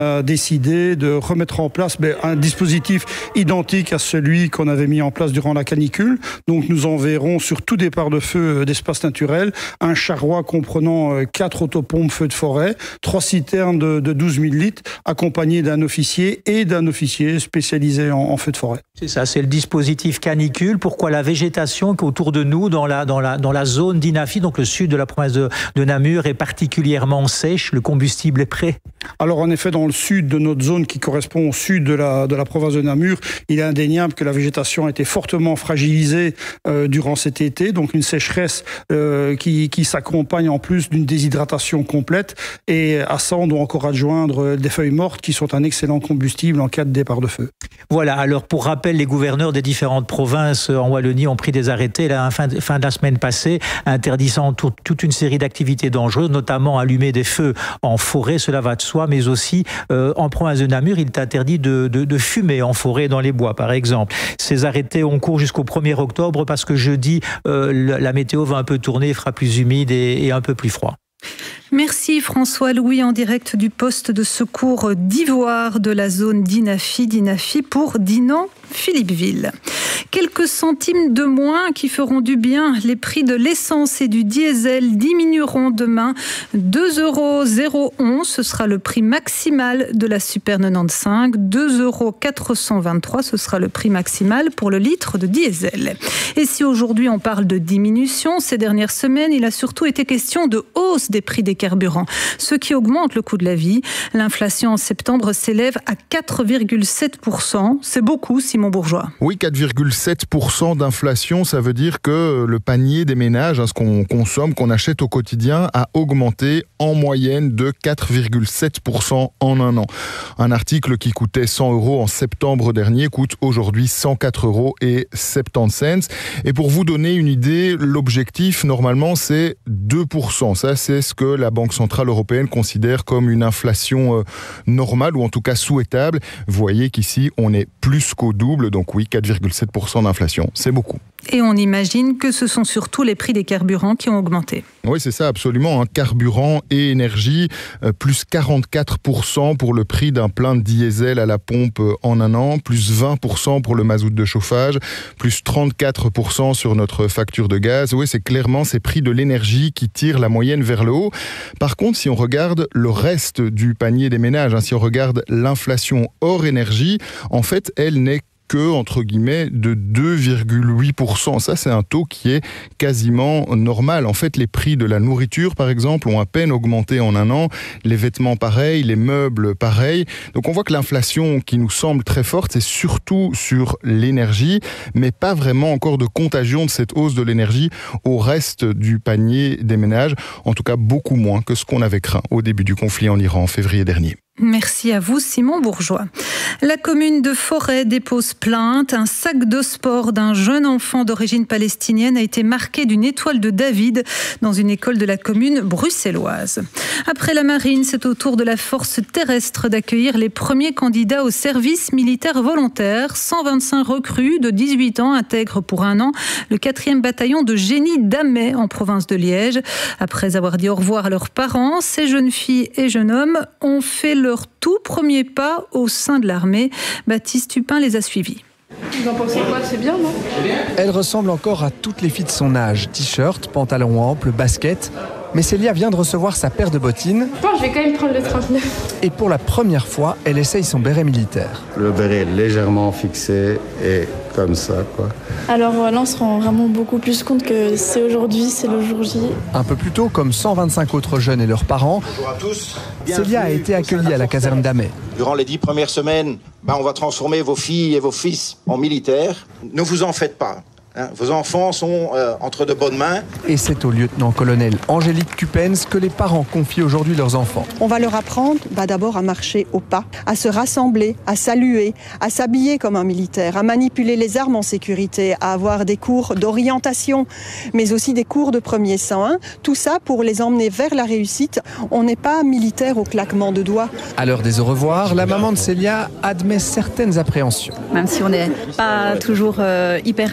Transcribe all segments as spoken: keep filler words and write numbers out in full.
a décidé de remettre en place ben, un dispositif identique à celui qu'on avait mis en place durant la canicule. Donc nous enverrons sur tout départ de feu d'espace naturel un charroi comprenant quatre autopompes feux de forêt, trois citernes de, de douze mille litres, accompagnés d'un officier et d'un officier spécialisé en, en feu de forêt. C'est ça, c'est le dispositif canicule. Pourquoi la végétation qui est autour de nous, dans la, dans la, dans la zone d'Inafi, donc le sud de la province de, de Namur, est particulièrement sèche, le combustible est prêt? Alors en effet, dans le sud de notre zone qui correspond au sud de la, de la province de Namur, il est indéniable que la végétation a été fortement fragilisée euh, durant cet été, donc une sécheresse euh, qui, qui s'accompagne en plus d'une déshydratation complète, et à ça on doit encore adjoindre des feuilles mortes qui sont un excellent combustible en cas de départ de feu. Voilà, alors pour rappel, les gouverneurs des différentes provinces en Wallonie ont pris des arrêtés la fin de, fin de la semaine passée, interdisant tout, toute une série d'activités dangereuses, notamment allumer des feux en forêt, cela va de soi, mais aussi euh, en province de Namur, il est interdit de, de, de fumer en forêt, dans les bois par exemple. Ces arrêtés ont cours jusqu'au premier octobre parce que jeudi, euh, la météo va un peu tourner, il fera plus humide et, et un peu plus froid. Merci François Louis en direct du poste de secours d'Ivoire de la zone d'Inafi, d'Inafi pour Dinan, Philippeville. Quelques centimes de moins qui feront du bien. Les prix de l'essence et du diesel diminueront demain. deux euros zéro onze, ce sera le prix maximal de la Super quatre-vingt-quinze. deux euros quatre cent vingt-trois, ce sera le prix maximal pour le litre de diesel. Et si aujourd'hui on parle de diminution, ces dernières semaines, il a surtout été question de hausse des prix des carburants, ce qui augmente le coût de la vie. L'inflation en septembre s'élève à quatre virgule sept pour cent. C'est beaucoup, Simon Bourgeois. Oui, quatre virgule sept pour cent d'inflation, ça veut dire que le panier des ménages, hein, ce qu'on consomme, qu'on achète au quotidien, a augmenté en moyenne de quatre virgule sept pour cent en un an. Un article qui coûtait cent euros en septembre dernier coûte aujourd'hui cent quatre euros et soixante-dix cents. Et pour vous donner une idée, l'objectif, normalement, c'est deux pour cent. Ça, c'est ce que la Banque Centrale Européenne considère comme une inflation euh, normale, ou en tout cas souhaitable. Vous voyez qu'ici, on est plus qu'au double. Donc oui, quatre virgule sept pour cent d'inflation, c'est beaucoup. Et on imagine que ce sont surtout les prix des carburants qui ont augmenté. Oui, c'est ça, absolument. Hein. Carburant et énergie, euh, plus quarante-quatre pour cent pour le prix d'un plein de diesel à la pompe euh, en un an, plus vingt pour cent pour le mazout de chauffage, plus trente-quatre pour cent sur notre facture de gaz. Oui, c'est clairement ces prix de l'énergie qui tirent la moyenne vers le haut. Par contre, si on regarde le reste du panier des ménages, hein, si on regarde l'inflation hors énergie, en fait, elle n'est que, entre guillemets, de deux virgule huit pour cent. Ça, c'est un taux qui est quasiment normal. En fait, les prix de la nourriture, par exemple, ont à peine augmenté en un an. Les vêtements, pareil. Les meubles, pareil. Donc, on voit que l'inflation qui nous semble très forte, c'est surtout sur l'énergie, mais pas vraiment encore de contagion de cette hausse de l'énergie au reste du panier des ménages. En tout cas, beaucoup moins que ce qu'on avait craint au début du conflit en Iran en février dernier. Merci à vous, Simon Bourgeois. La commune de Forêt dépose plainte. Un sac de sport d'un jeune enfant d'origine palestinienne a été marqué d'une étoile de David dans une école de la commune bruxelloise. Après la marine, c'est au tour de la force terrestre d'accueillir les premiers candidats au service militaire volontaire. cent vingt-cinq recrues de dix-huit ans intègrent pour un an le quatrième bataillon de génie d'Amet en province de Liège. Après avoir dit au revoir à leurs parents, ces jeunes filles et jeunes hommes ont fait leur tout premier pas au sein de l'armée. Baptiste Tupin les a suivis. Vous en pensez quoi? C'est bien, non? Elle ressemble encore à toutes les filles de son âge. T-shirt, pantalon ample, basket. Mais Célia vient de recevoir sa paire de bottines. Bon, je vais quand même prendre le trente-neuf. Et pour la première fois, elle essaye son béret militaire. Le béret est légèrement fixé et comme ça, quoi. Alors voilà, on se rend vraiment beaucoup plus compte que c'est aujourd'hui, c'est le jour J. Un peu plus tôt, comme cent vingt-cinq autres jeunes et leurs parents, bonjour à tous. Célia a été accueillie à la caserne d'Amet. Durant les dix premières semaines, ben, on va transformer vos filles et vos fils en militaires. Ne vous en faites pas. Hein, vos enfants sont euh, entre de bonnes mains. Et c'est au lieutenant-colonel Angélique Cupens que les parents confient aujourd'hui leurs enfants. On va leur apprendre bah, d'abord à marcher au pas, à se rassembler, à saluer, à s'habiller comme un militaire, à manipuler les armes en sécurité, à avoir des cours d'orientation, mais aussi des cours de premier soin. Tout ça pour les emmener vers la réussite. On n'est pas militaire au claquement de doigts. À l'heure des au revoir, la maman de Célia admet certaines appréhensions. Même si on n'est pas toujours euh, hyper à l'aise avec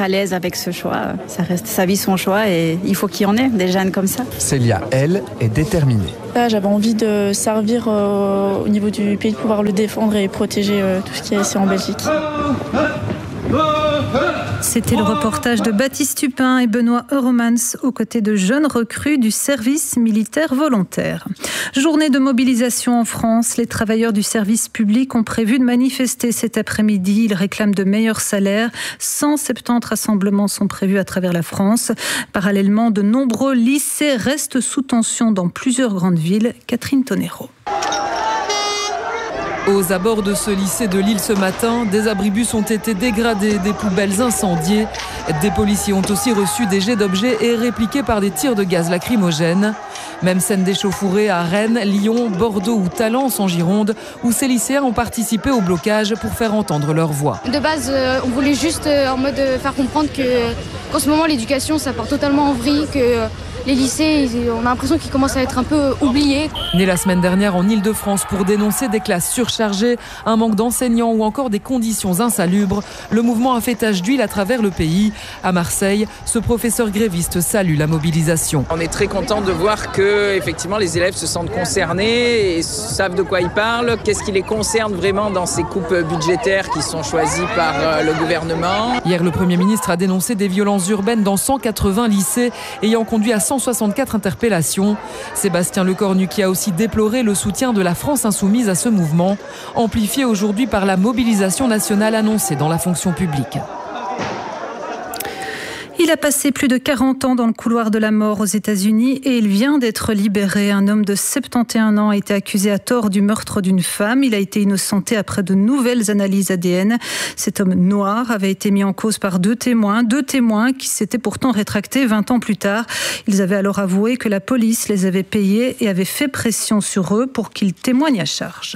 avec ce choix. Ça reste sa vie, son choix et il faut qu'il y en ait des jeunes comme ça. Célia, elle, est déterminée. Là, j'avais envie de servir euh, au niveau du pays, de pouvoir le défendre et protéger euh, tout ce qui est ici en Belgique. C'était le reportage de Baptiste Tupin et Benoît Euromans aux côtés de jeunes recrues du service militaire volontaire. Journée de mobilisation en France. Les travailleurs du service public ont prévu de manifester cet après-midi. Ils réclament de meilleurs salaires. cent soixante-dix rassemblements sont prévus à travers la France. Parallèlement, de nombreux lycées restent sous tension dans plusieurs grandes villes. Catherine Tonero. Aux abords de ce lycée de Lille ce matin, des abribus ont été dégradés, des poubelles incendiées. Des policiers ont aussi reçu des jets d'objets et répliqués par des tirs de gaz lacrymogène. Même scène d'échauffourée à Rennes, Lyon, Bordeaux ou Talence en Gironde, où ces lycéens ont participé au blocage pour faire entendre leur voix. De base, euh, on voulait juste euh, en mode euh, faire comprendre que, qu'en ce moment, l'éducation, ça part totalement en vrille, que euh, les lycées, on a l'impression qu'ils commencent à être un peu oubliés. Né la semaine dernière en Ile-de-France pour dénoncer des classes surchargées, un manque d'enseignants ou encore des conditions insalubres, le mouvement a fait tache d'huile à travers le pays. À Marseille, ce professeur gréviste salue la mobilisation. On est très content de voir que effectivement les élèves se sentent concernés et savent de quoi ils parlent, qu'est-ce qui les concerne vraiment dans ces coupes budgétaires qui sont choisies par le gouvernement. Hier, le Premier ministre a dénoncé des violences urbaines dans cent quatre-vingts lycées, ayant conduit à cent soixante-quatre interpellations. Sébastien Lecornu qui a aussi déploré le soutien de la France insoumise à ce mouvement, amplifié aujourd'hui par la mobilisation nationale annoncée dans la fonction publique. Il a passé plus de quarante ans dans le couloir de la mort aux États-Unis et il vient d'être libéré. Un homme de soixante et un ans a été accusé à tort du meurtre d'une femme. Il a été innocenté après de nouvelles analyses A D N. Cet homme noir avait été mis en cause par deux témoins, deux témoins qui s'étaient pourtant rétractés vingt ans plus tard. Ils avaient alors avoué que la police les avait payés et avait fait pression sur eux pour qu'ils témoignent à charge.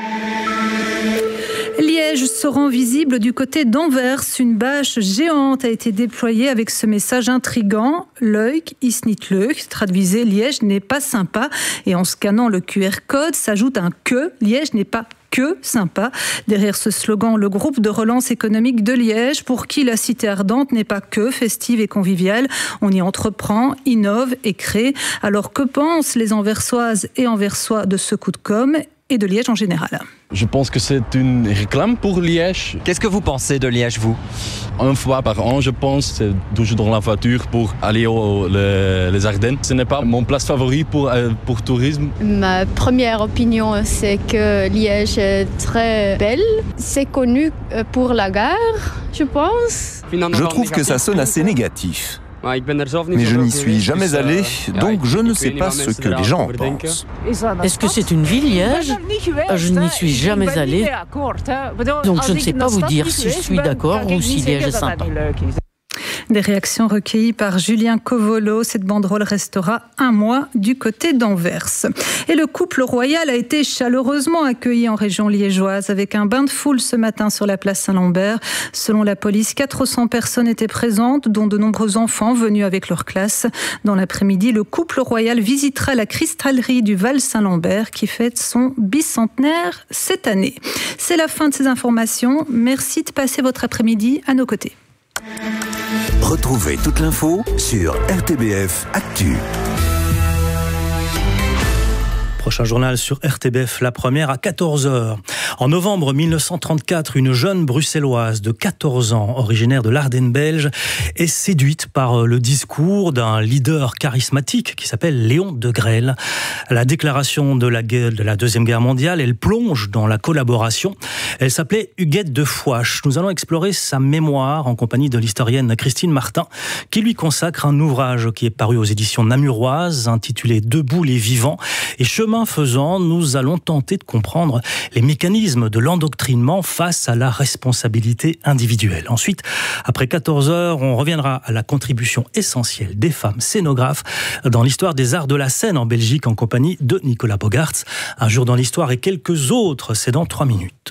Liège se rend visible du côté d'Anvers. Une bâche géante a été déployée avec ce message intrigant. Leuk is niet leuk, traduisez Liège n'est pas sympa. Et en scannant le Q R code, s'ajoute un que. Liège n'est pas que sympa. Derrière ce slogan, le groupe de relance économique de Liège, pour qui la cité ardente n'est pas que festive et conviviale. On y entreprend, innove et crée. Alors que pensent les Anversoises et Anversois de ce coup de com' et de Liège en général? Je pense que c'est une réclame pour Liège. Qu'est-ce que vous pensez de Liège, vous? Une fois par an, je pense, c'est toujours dans la voiture pour aller aux les, les Ardennes. Ce n'est pas mon place favori pour, euh, pour tourisme. Ma première opinion, c'est que Liège est très belle. C'est connu pour la gare, je pense. Je trouve que ça sonne assez négatif. Mais je n'y suis jamais allé, donc je ne sais pas ce que les gens en pensent. Est-ce que c'est une ville, Liège? Je n'y suis jamais allé, donc je ne sais pas vous dire si je suis d'accord ou si Liège est sympa. Des réactions recueillies par Julien Covolo. Cette banderole restera un mois du côté d'Anvers. Et le couple royal a été chaleureusement accueilli en région liégeoise avec un bain de foule ce matin sur la place Saint-Lambert. Selon la police, quatre cents personnes étaient présentes, dont de nombreux enfants venus avec leur classe. Dans l'après-midi, le couple royal visitera la cristallerie du Val-Saint-Lambert qui fête son bicentenaire cette année. C'est la fin de ces informations. Merci de passer votre après-midi à nos côtés. Retrouvez toute l'info sur R T B F Actu. Prochain journal sur R T B F, la première à quatorze heures. En novembre mille neuf cent trente-quatre, une jeune bruxelloise de quatorze ans, originaire de l'Ardenne belge, est séduite par le discours d'un leader charismatique qui s'appelle Léon de Grelle. À la déclaration de la, guerre, de la Deuxième Guerre mondiale, elle plonge dans la collaboration. Elle s'appelait Huguette de Fouache. Nous allons explorer sa mémoire en compagnie de l'historienne Christine Martin, qui lui consacre un ouvrage qui est paru aux éditions namuroises, intitulé Debout les vivants. Et chemin faisant, nous allons tenter de comprendre les mécanismes de l'endoctrinement face à la responsabilité individuelle. Ensuite, après quatorze heures, on reviendra à la contribution essentielle des femmes scénographes dans l'histoire des arts de la scène en Belgique en compagnie de Nicolas Bogarts. Un jour dans l'histoire et quelques autres, c'est dans trois minutes.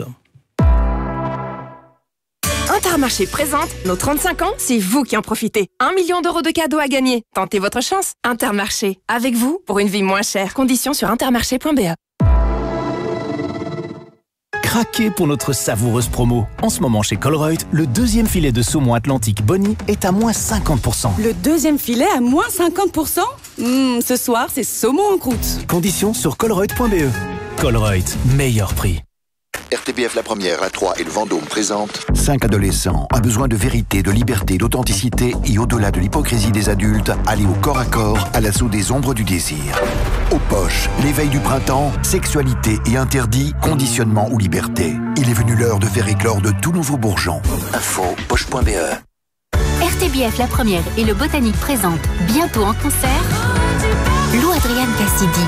Intermarché présente nos trente-cinq ans, c'est vous qui en profitez. Un million d'euros de cadeaux à gagner. Tentez votre chance. Intermarché, avec vous pour une vie moins chère. Conditions sur intermarché point b e. craquez pour notre savoureuse promo. En ce moment chez Colruyt, le deuxième filet de saumon Atlantique Bonnie est à moins cinquante pour cent. Le deuxième filet à moins cinquante pour cent mmh, Ce soir, c'est saumon en croûte. Conditions sur colruyt point b e. Colruyt, meilleur prix. R T B F La Première, la trois et le Vendôme présentent Cinq adolescents a besoin de vérité, de liberté, d'authenticité et au-delà de l'hypocrisie des adultes, aller au corps à corps à l'assaut des ombres du désir. Aux poches, l'éveil du printemps, sexualité et interdit, conditionnement ou liberté. Il est venu l'heure de faire éclore de tout nouveaux bourgeons. Info, poche point b e. R T B F La Première et le Botanique présentent bientôt en concert Lou Adrian Cassidy.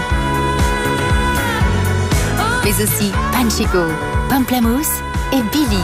Mais aussi Panchico, Pamplamousse et Billy.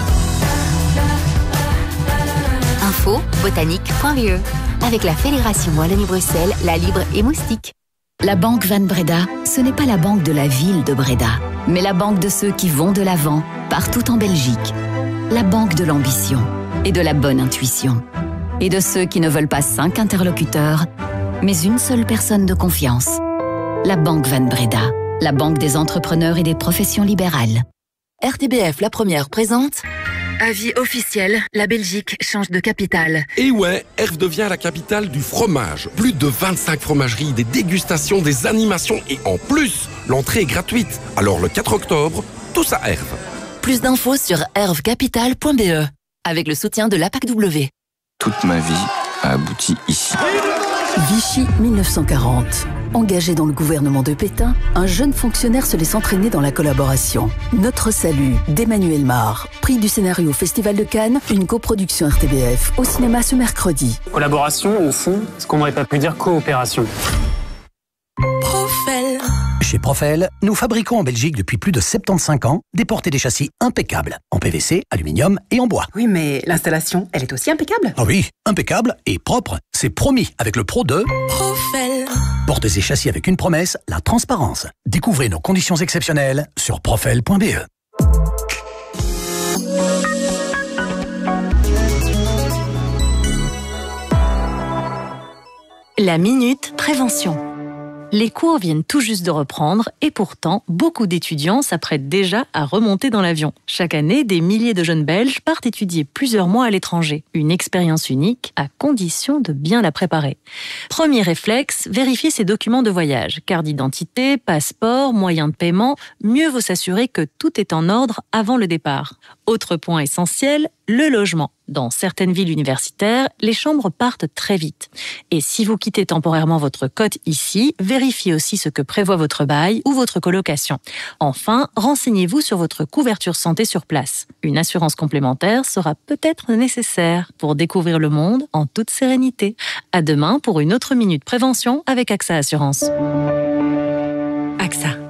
Info botanique point b e avec la Fédération Wallonie-Bruxelles, La Libre et Moustique. La Banque Van Breda, ce n'est pas la banque de la ville de Breda, mais la banque de ceux qui vont de l'avant partout en Belgique. La banque de l'ambition et de la bonne intuition. Et de ceux qui ne veulent pas cinq interlocuteurs, mais une seule personne de confiance. La Banque Van Breda. La banque des entrepreneurs et des professions libérales. R T B F La Première présente avis officiel, la Belgique change de capitale. Et ouais, Herve devient la capitale du fromage. Plus de vingt-cinq fromageries, des dégustations, des animations et en plus, l'entrée est gratuite. Alors le quatre octobre, tous à Herve. Plus d'infos sur herve capital point b e avec le soutien de l'A P A C W. Toute ma vie a abouti ici. Vichy mille neuf cent quarante. Engagé dans le gouvernement de Pétain, un jeune fonctionnaire se laisse entraîner dans la collaboration. Notre salut d'Emmanuel Mar. Prix du scénario au Festival de Cannes, une coproduction R T B F au cinéma ce mercredi. Collaboration, au fond, ce qu'on n'aurait pas pu dire coopération. Profel. Chez Profel, nous fabriquons en Belgique depuis plus de soixante-quinze ans des portes et des châssis impeccables, en P V C, aluminium et en bois. Oui, mais l'installation, elle est aussi impeccable. Ah oui, impeccable et propre, c'est promis avec le pro de Profel. Portes et châssis avec une promesse, la transparence. Découvrez nos conditions exceptionnelles sur profel point b e. La Minute Prévention. Les cours viennent tout juste de reprendre et pourtant, beaucoup d'étudiants s'apprêtent déjà à remonter dans l'avion. Chaque année, des milliers de jeunes Belges partent étudier plusieurs mois à l'étranger. Une expérience unique à condition de bien la préparer. Premier réflexe, vérifier ses documents de voyage. Carte d'identité, passeport, moyens de paiement. Mieux vaut s'assurer que tout est en ordre avant le départ. Autre point essentiel, le logement. Dans certaines villes universitaires, les chambres partent très vite. Et si vous quittez temporairement votre cote ici, vérifiez aussi ce que prévoit votre bail ou votre colocation. Enfin, renseignez-vous sur votre couverture santé sur place. Une assurance complémentaire sera peut-être nécessaire pour découvrir le monde en toute sérénité. À demain pour une autre Minute Prévention avec A X A Assurance. A X A.